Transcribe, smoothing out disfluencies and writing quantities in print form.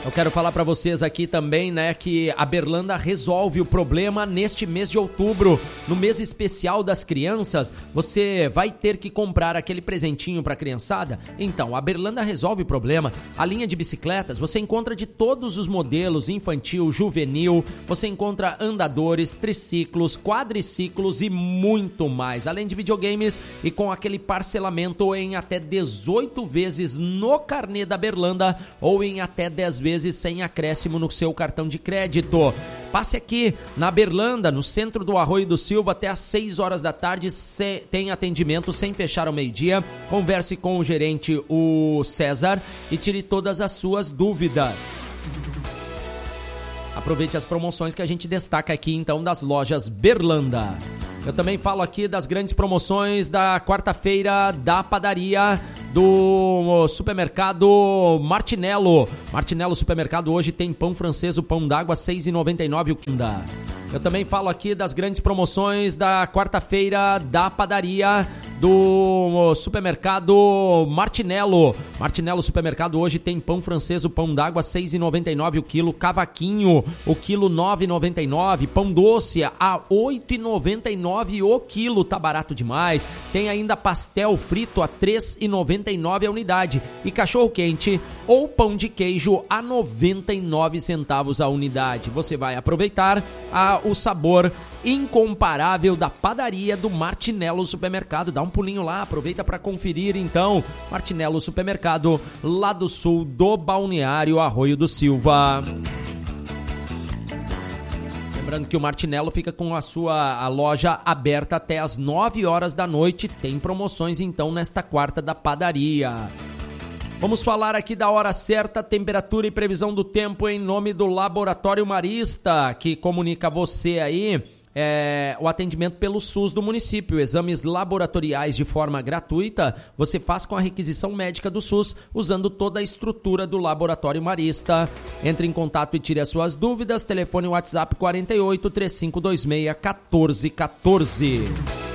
Eu quero falar para vocês aqui também, né, que a Berlanda resolve o problema neste mês de outubro, no mês especial das crianças. Você vai ter que comprar aquele presentinho para a criançada? Então, a Berlanda resolve o problema. A linha de bicicletas você encontra de todos os modelos, infantil, juvenil, você encontra andadores, triciclos, quadriciclos e muito mais. Além de videogames e com aquele parcelamento em até 18 vezes no carnê da Berlanda ou em até 10 vezes sem acréscimo no seu cartão de crédito. Passe aqui na Berlanda, no centro do Arroio do Silva, até às 6 horas da tarde, tem atendimento sem fechar ao meio-dia. Converse com o gerente, o César, e tire todas as suas dúvidas. Aproveite as promoções que a gente destaca aqui, então, das lojas Berlanda. Eu também falo aqui das grandes promoções da quarta-feira da padaria do supermercado Martinello. Martinello Supermercado hoje tem pão francês, o pão d'água, R$ 6,99 o quilo. Eu também falo aqui das grandes promoções da quarta-feira da padaria do supermercado Martinello. Martinello Supermercado hoje tem pão francês, o pão d'água, R$ 6,99 o quilo. Cavaquinho, o quilo, R$ 9,99. Pão doce, a R$ 8,99 o quilo. Tá barato demais. Tem ainda pastel frito a R$ 3,99 a unidade. E cachorro quente ou pão de queijo a 99 centavos a unidade. Você vai aproveitar o sabor incomparável da padaria do Martinello Supermercado. Dá um pulinho lá, aproveita para conferir então. Martinello Supermercado, lá do sul do Balneário Arroio do Silva. Lembrando que o Martinello fica com a loja aberta até as 9 horas da noite. Tem promoções então nesta quarta da padaria. Vamos falar aqui da hora certa, temperatura e previsão do tempo em nome do Laboratório Marista, que comunica a você aí o atendimento pelo SUS do município. Exames laboratoriais de forma gratuita, você faz com a requisição médica do SUS, usando toda a estrutura do Laboratório Marista. Entre em contato e tire as suas dúvidas. Telefone WhatsApp 48 3526 1414.